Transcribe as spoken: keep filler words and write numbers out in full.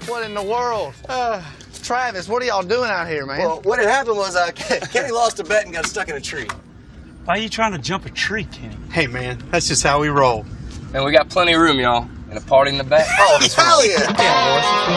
What in the world? Uh, Travis, what are y'all doing out here, man? Well, what had happened was uh, Kenny lost a bet and got stuck in a tree. Why are you trying to jump a tree, Kenny? Hey, man, that's just how we roll. And we got plenty of room, y'all. And a party in the back. Oh, hell yeah! Yeah, boys.